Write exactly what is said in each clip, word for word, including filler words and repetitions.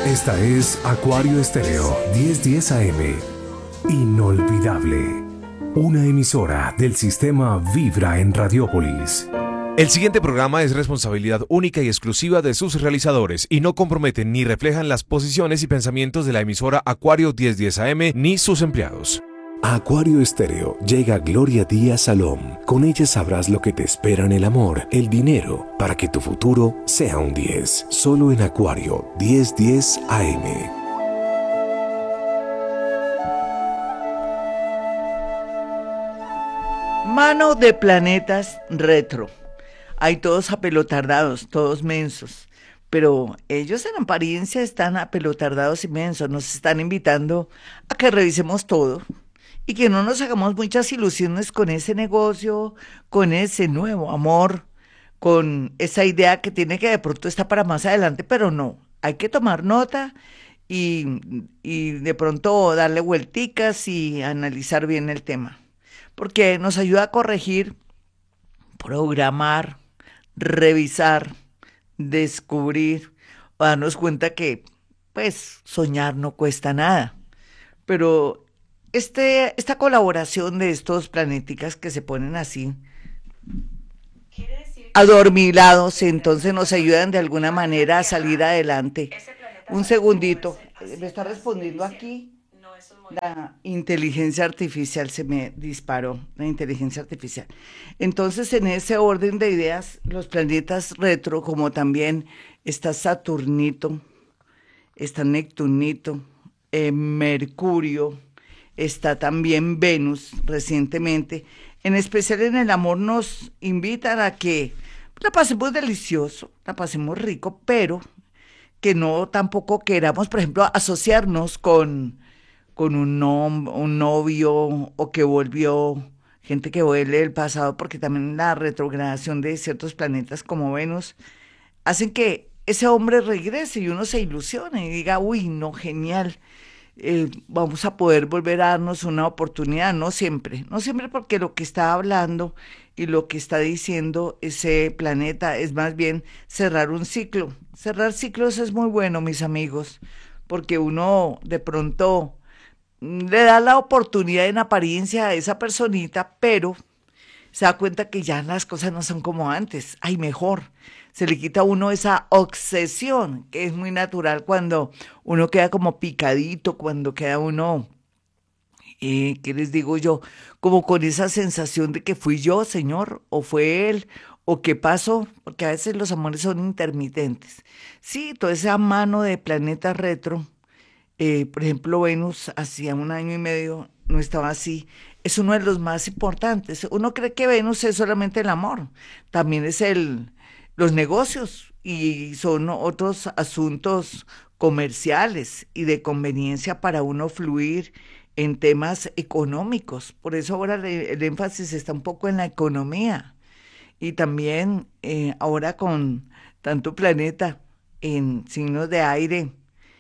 Esta es Acuario Estéreo diez diez A M. Inolvidable. Una emisora del sistema Vibra en Radiópolis. El siguiente programa es responsabilidad única y exclusiva de sus realizadores y no comprometen ni reflejan las posiciones y pensamientos de la emisora Acuario diez diez A M ni sus empleados. A Acuario Estéreo llega Gloria Díaz Salom. Con ella sabrás lo que te espera en el amor, el dinero, para que tu futuro sea un diez. Solo en Acuario diez diez A M. Mano de planetas retro. Hay todos apelotardados, todos mensos, pero ellos en apariencia están apelotardados y mensos. Nos están invitando a que revisemos todo y que no nos hagamos muchas ilusiones con ese negocio, con ese nuevo amor, con esa idea que tiene que de pronto está para más adelante, pero no, hay que tomar nota y, y de pronto darle vuelticas y analizar bien el tema, porque nos ayuda a corregir, programar, revisar, descubrir, o darnos cuenta que, pues, soñar no cuesta nada. Pero este, esta colaboración de estos planéticas que se ponen así, adormilados, entonces nos ayudan de alguna manera a salir adelante. Un segundito, me está respondiendo aquí. La inteligencia artificial se me disparó, la inteligencia artificial. Entonces, en ese orden de ideas, los planetas retro, como también está Saturnito, está Neptunito, eh, Mercurio, está también Venus recientemente, en especial en el amor nos invitan a que la pasemos delicioso, la pasemos rico, pero que no tampoco queramos, por ejemplo, asociarnos con con un, no, un novio o que volvió, gente que vuelve del pasado, porque también la retrogradación de ciertos planetas como Venus hacen que ese hombre regrese y uno se ilusione y diga, uy, no, genial, eh, vamos a poder volver a darnos una oportunidad, no siempre, no siempre porque lo que está hablando y lo que está diciendo ese planeta es más bien cerrar un ciclo. Cerrar ciclos es muy bueno, mis amigos, porque uno de pronto le da la oportunidad en apariencia a esa personita, pero se da cuenta que ya las cosas no son como antes, hay mejor. Se le quita a uno esa obsesión, que es muy natural cuando uno queda como picadito, cuando queda uno, eh, ¿qué les digo yo? Como con esa sensación de que fui yo, señor, o fue él, o qué pasó, porque a veces los amores son intermitentes. Sí, toda esa mano de planeta retro. Eh, por ejemplo, Venus hacía un año y medio no estaba así. Es uno de los más importantes. Uno cree que Venus es solamente el amor, también es el, los negocios y son otros asuntos comerciales y de conveniencia para uno fluir en temas económicos. Por eso ahora le- el énfasis está un poco en la economía y también eh, ahora con tanto planeta en signos de aire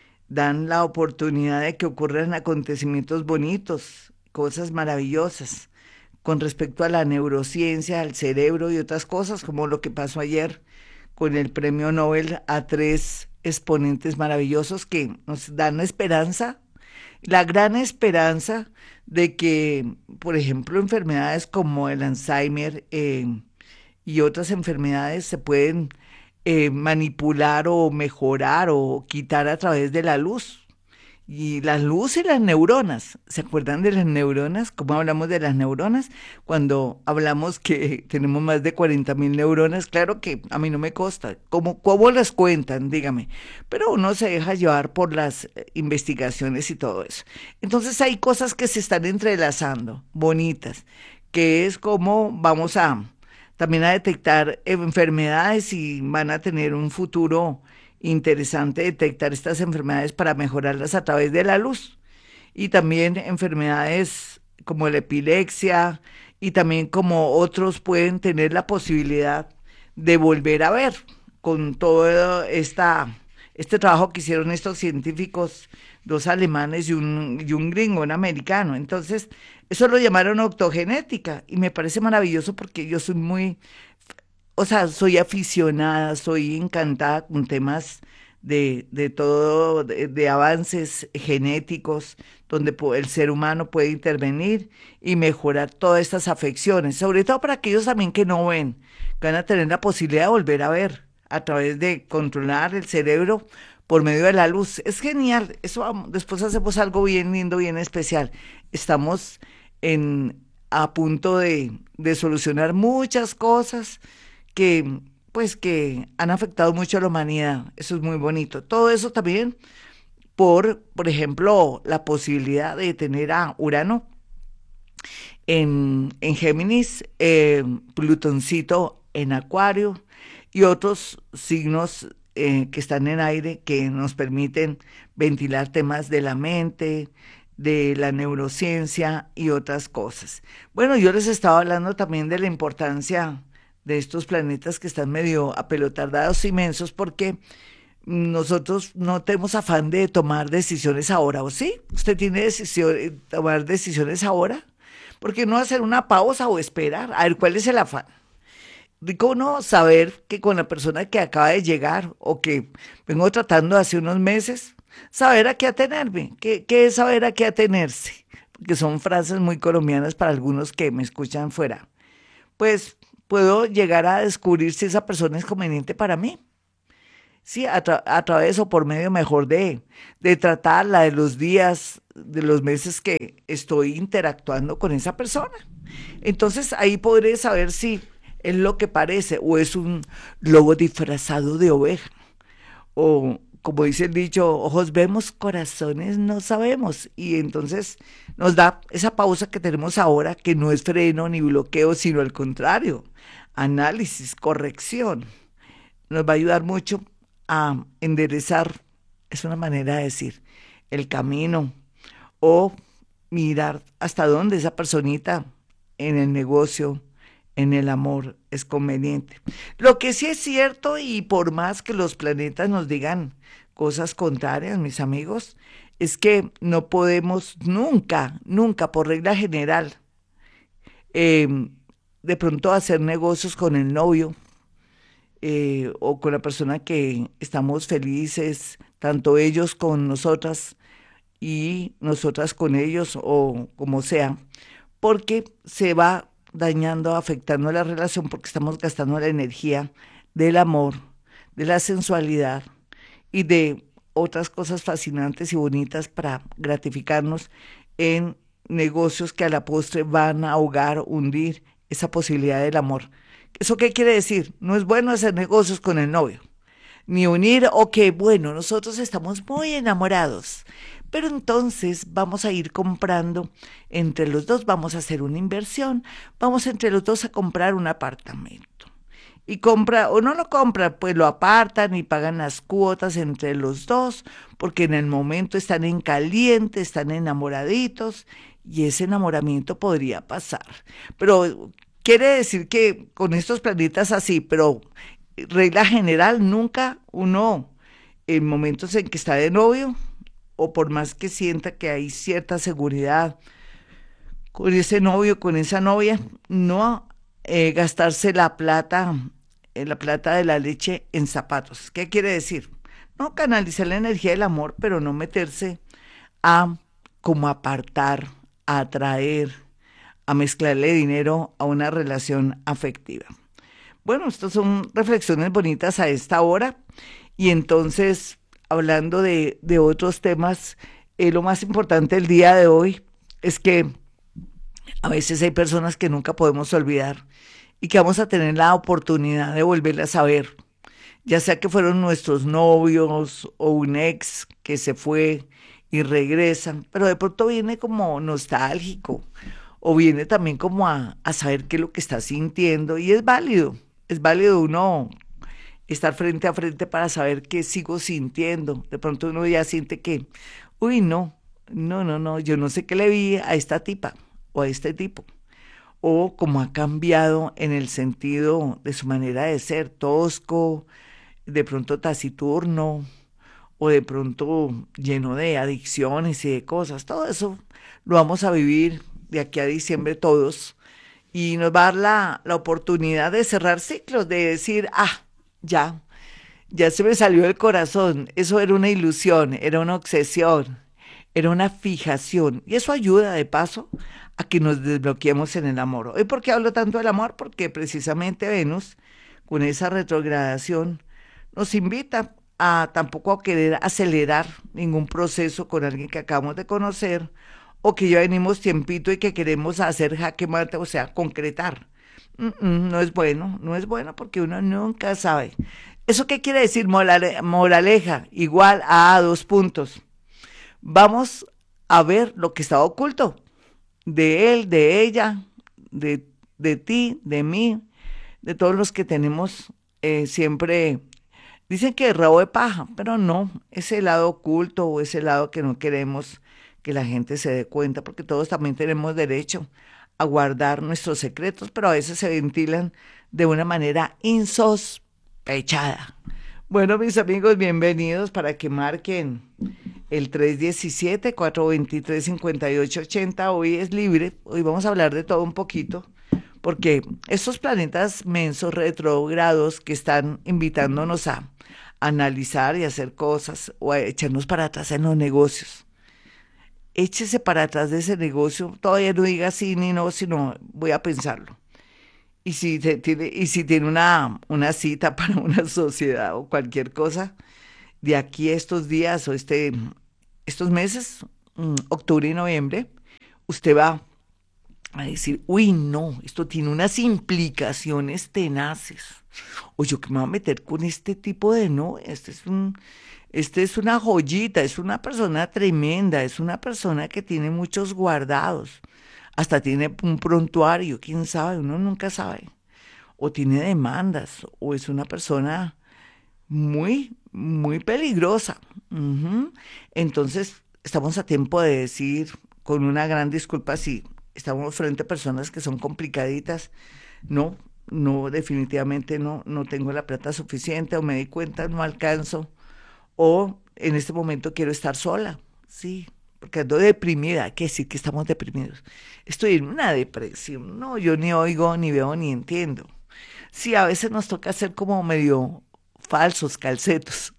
dan la oportunidad de que ocurran acontecimientos bonitos, cosas maravillosas con respecto a la neurociencia, al cerebro y otras cosas, como lo que pasó ayer con el premio Nobel a tres exponentes maravillosos que nos dan esperanza, la gran esperanza de que, por ejemplo, enfermedades como el Alzheimer eh, y otras enfermedades se pueden eh, manipular o mejorar o quitar a través de la luz. Y la luz y las neuronas, ¿se acuerdan de las neuronas? ¿Cómo hablamos de las neuronas? Cuando hablamos que tenemos más de cuarenta mil neuronas, claro que a mí no me consta. ¿Cómo, cómo las cuentan? Dígame. Pero uno se deja llevar por las eh, investigaciones y todo eso. Entonces hay cosas que se están entrelazando, bonitas, que es como vamos a también a detectar enfermedades y van a tener un futuro interesante detectar estas enfermedades para mejorarlas a través de la luz. Y también enfermedades como la epilepsia y también como otros pueden tener la posibilidad de volver a ver con todo esta, este trabajo que hicieron estos científicos, dos alemanes y un, y un gringo, un americano. Entonces, eso lo llamaron octogenética y me parece maravilloso porque yo soy muy, o sea, soy aficionada, soy encantada con temas de, de todo, de, de avances genéticos, donde po- el ser humano puede intervenir y mejorar todas estas afecciones, sobre todo para aquellos también que no ven, que van a tener la posibilidad de volver a ver a través de controlar el cerebro por medio de la luz. Es genial, eso vamos, después hacemos algo bien lindo, bien especial. Estamos en, a punto de, de solucionar muchas cosas que pues que han afectado mucho a la humanidad. Eso es muy bonito. Todo eso también por, por ejemplo, la posibilidad de tener a Urano en, en Géminis, eh, Plutoncito en Acuario y otros signos eh, que están en aire que nos permiten ventilar temas de la mente, de la neurociencia y otras cosas. Bueno, yo les estaba hablando también de la importancia de estos planetas que están medio apelotardados inmensos porque nosotros no tenemos afán de tomar decisiones ahora, ¿o sí? ¿Usted tiene decisión, eh, tomar decisiones ahora? ¿Por qué no hacer una pausa o esperar? A ver, ¿cuál es el afán? Rico uno saber que con la persona que acaba de llegar o que vengo tratando hace unos meses, saber a qué atenerme. ¿Qué, qué es saber a qué atenerse? Porque son frases muy colombianas para algunos que me escuchan fuera. Pues puedo llegar a descubrir si esa persona es conveniente para mí. Sí, a, tra- a través o por medio mejor de, de tratarla, de los días, de los meses que estoy interactuando con esa persona. Entonces ahí podré saber si es lo que parece o es un lobo disfrazado de oveja. O como dice el dicho, ojos vemos, corazones no sabemos. Y entonces nos da esa pausa que tenemos ahora, que no es freno ni bloqueo, sino al contrario, análisis, corrección. Nos va a ayudar mucho a enderezar, es una manera de decir, el camino o mirar hasta dónde esa personita en el negocio, en el amor, es conveniente. Lo que sí es cierto, y por más que los planetas nos digan cosas contrarias, mis amigos, es que no podemos nunca, nunca, por regla general, eh, de pronto hacer negocios con el novio eh, o con la persona que estamos felices, tanto ellos con nosotras y nosotras con ellos o como sea, porque se va dañando, afectando la relación porque estamos gastando la energía del amor, de la sensualidad y de otras cosas fascinantes y bonitas para gratificarnos en negocios que a la postre van a ahogar, hundir esa posibilidad del amor. ¿Eso qué quiere decir? No es bueno hacer negocios con el novio, ni unir, o que, bueno, nosotros estamos muy enamorados, pero entonces vamos a ir comprando entre los dos, vamos a hacer una inversión, vamos entre los dos a comprar un apartamento. Y compra, o no lo compra, pues lo apartan y pagan las cuotas entre los dos, porque en el momento están en caliente, están enamoraditos, y ese enamoramiento podría pasar. Pero quiere decir que con estos planetas así, pero regla general, nunca uno, en momentos en que está de novio, o por más que sienta que hay cierta seguridad con ese novio, con esa novia, no eh, gastarse la plata, eh, la plata de la leche en zapatos. ¿Qué quiere decir? No canalizar la energía del amor, pero no meterse a como apartar, a atraer, a mezclarle dinero a una relación afectiva. Bueno, estas son reflexiones bonitas a esta hora y entonces, hablando de, de otros temas, eh, lo más importante el día de hoy es que a veces hay personas que nunca podemos olvidar y que vamos a tener la oportunidad de volverlas a ver, ya sea que fueron nuestros novios o un ex que se fue y regresa, pero de pronto viene como nostálgico o viene también como a, a saber qué es lo que está sintiendo y es válido, es válido uno estar frente a frente para saber qué sigo sintiendo. De pronto uno ya siente que, uy, no, no, no, no, yo no sé qué le vi a esta tipa o a este tipo, o cómo ha cambiado en el sentido de su manera de ser, tosco, de pronto taciturno, o de pronto lleno de adicciones y de cosas. Todo eso lo vamos a vivir de aquí a diciembre todos y nos va a dar la, la oportunidad de cerrar ciclos, de decir, ah, ya, Ya se me salió del corazón. Eso era una ilusión, era una obsesión, era una fijación. Y eso ayuda, de paso, a que nos desbloqueemos en el amor. ¿Hoy por qué hablo tanto del amor? Porque precisamente Venus, con esa retrogradación, nos invita a tampoco a querer acelerar ningún proceso con alguien que acabamos de conocer o que ya venimos tiempito y que queremos hacer jaque mate, o sea, concretar. Mm, mm, no es bueno, no es bueno porque uno nunca sabe. ¿Eso qué quiere decir? Morale- moraleja, igual a dos puntos. Vamos a ver lo que está oculto de él, de ella, de, de ti, de mí, de todos los que tenemos eh, siempre. Dicen que rabo de paja, pero no, ese lado oculto o ese lado que no queremos que la gente se dé cuenta, porque todos también tenemos derecho a guardar nuestros secretos, pero a veces se ventilan de una manera insospechada. Bueno, mis amigos, bienvenidos para que marquen el tres uno siete, cuatro dos tres, cinco ocho ocho cero. Hoy es libre, hoy vamos a hablar de todo un poquito, porque estos planetas mensos retrógrados que están invitándonos a analizar y hacer cosas o a echarnos para atrás en los negocios. Échese para atrás de ese negocio, todavía no diga sí ni no, sino voy a pensarlo. Y si te- tiene, y si tiene una, una cita para una sociedad o cualquier cosa, de aquí a estos días o este, estos meses, mm, octubre y noviembre, usted va a decir, uy, no, esto tiene unas implicaciones tenaces. O yo que me voy a meter con este tipo de no, este es un, este es una joyita, es una persona tremenda, es una persona que tiene muchos guardados, hasta tiene un prontuario, quién sabe, uno nunca sabe. O tiene demandas, o es una persona muy, muy peligrosa. Ujú. Entonces, estamos a tiempo de decir, con una gran disculpa, si estamos frente a personas que son complicaditas, no, no, definitivamente no, no tengo la plata suficiente, o me di cuenta, no alcanzo, o en este momento quiero estar sola, sí, porque ando deprimida, hay que decir que estamos deprimidos. Estoy en una depresión, no, yo ni oigo, ni veo, ni entiendo. Sí, a veces nos toca hacer como medio falsos calcetos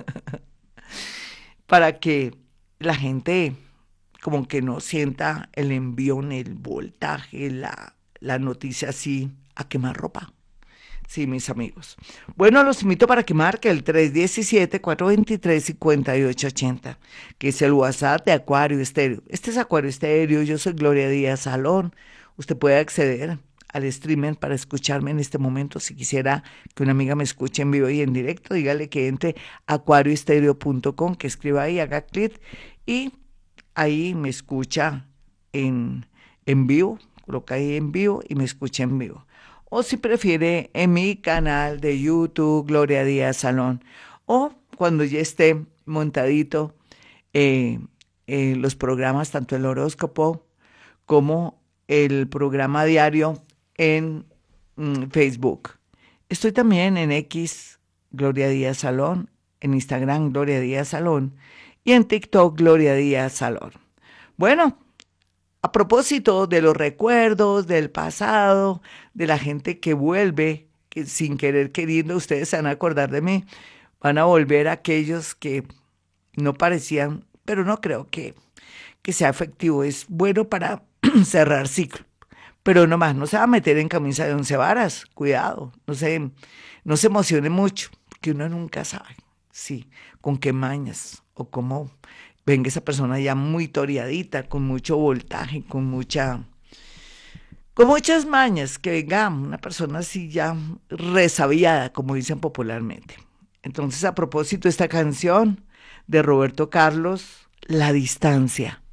para que la gente como que no sienta el envión, el voltaje, la, la noticia así a quemar ropa. Sí, mis amigos. Bueno, los invito para que marque el tres uno siete, cuatro dos tres, cinco ocho ocho cero, que es el WhatsApp de Acuario Estéreo. Este es Acuario Estéreo, yo soy Gloria Díaz Salón. Usted puede acceder al streaming para escucharme en este momento. Si quisiera que una amiga me escuche en vivo y en directo, dígale que entre a acuario estéreo punto com, que escriba ahí, haga clic y ahí me escucha en, en vivo, coloca ahí en vivo y me escucha en vivo. O si prefiere, en mi canal de YouTube, Gloria Díaz Salón. O cuando ya esté montadito eh, eh, los programas, tanto el horóscopo como el programa diario en mm, Facebook. Estoy también en X, Gloria Díaz Salón, en Instagram, Gloria Díaz Salón, y en TikTok, Gloria Díaz Salón. Bueno, a propósito de los recuerdos, del pasado, de la gente que vuelve, que sin querer queriendo, ustedes se van a acordar de mí, van a volver aquellos que no parecían, pero no creo que, que sea efectivo. Es bueno para cerrar ciclo, pero no más, no se va a meter en camisa de once varas, cuidado, no se, no se emocione mucho, porque uno nunca sabe, sí, con qué mañas o cómo venga esa persona ya muy toreadita, con mucho voltaje, con mucha, con muchas mañas, que venga una persona así ya resabiada, como dicen popularmente. Entonces, a propósito, esta canción de Roberto Carlos, La Distancia.